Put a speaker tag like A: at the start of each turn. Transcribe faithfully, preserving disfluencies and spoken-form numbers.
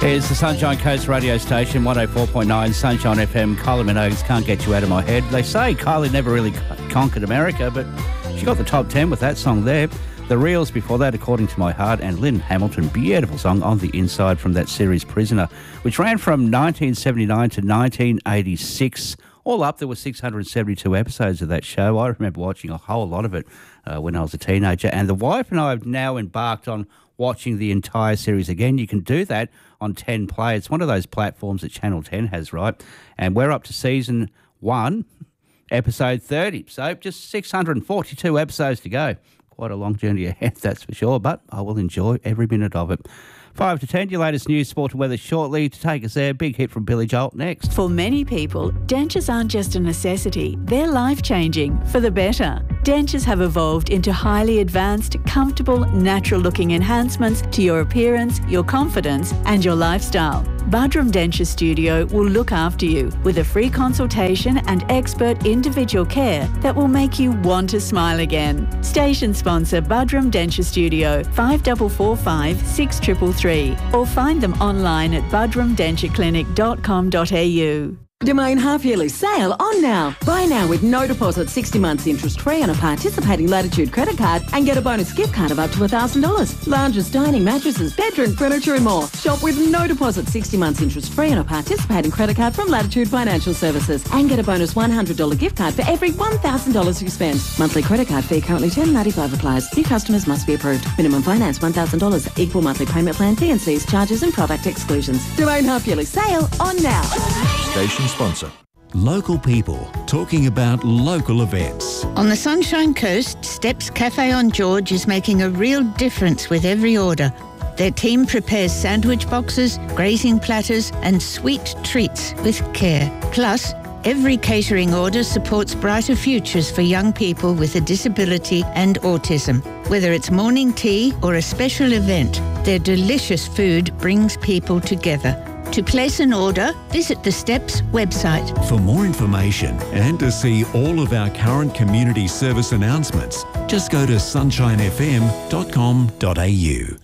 A: It's the Sunshine Coast radio station, one oh four point nine Sunshine F M. Kylie Minogue can't get you out of my head. They say Kylie never really conquered America, but she got the top ten with that song there. The Reels before that, According to My Heart, and Lynn Hamilton, beautiful song, On the Inside from that series Prisoner, which ran from nineteen seventy-nine to nineteen eighty-six. All up, there were six hundred seventy-two episodes of that show. I remember watching a whole lot of it uh, when I was a teenager, and the wife and I have now embarked on watching the entire series again. You can do that on ten Play. It's one of those platforms that Channel ten has, right? And we're up to season one, episode thirty. So just six hundred forty-two episodes to go. Quite a long journey ahead, that's for sure, but I will enjoy every minute of it. five to ten, your latest news, sport and weather shortly. To take us there, big hit from Billy Joel next.
B: For many people, dentures aren't just a necessity, they're life-changing for the better. Dentures have evolved into highly advanced, comfortable, natural-looking enhancements to your appearance, your confidence and your lifestyle. Budrum Denture Studio will look after you with a free consultation and expert individual care that will make you want to smile again. Station sponsor Budrum Denture Studio, five four four five, six three three three, or find them online at budrum denture clinic dot com dot a u.
C: Domain half-yearly sale on now. Buy now with no deposit, sixty months interest-free on a participating Latitude credit card and get a bonus gift card of up to one thousand dollars. Lounges, dining, mattresses, bedroom furniture and more. Shop with no deposit, sixty months interest-free on a participating credit card from Latitude Financial Services and get a bonus one hundred dollars gift card for every one thousand dollars you spend. Monthly credit card fee currently ten dollars ninety-five applies. New customers must be approved. Minimum finance one thousand dollars. Equal monthly payment plan, T and C's, charges and product exclusions. Domain half-yearly sale on now.
D: Station sponsor. Local people talking about local events.
E: On the Sunshine Coast, Steps Cafe on George is making a real difference with every order. Their team prepares sandwich boxes, grazing platters and sweet treats with care. Plus, every catering order supports brighter futures for young people with a disability and autism. Whether it's morning tea or a special event, their delicious food brings people together. To place an order, visit the Steps website.
D: For more information and to see all of our current community service announcements, just go to sunshine f m dot com dot a u.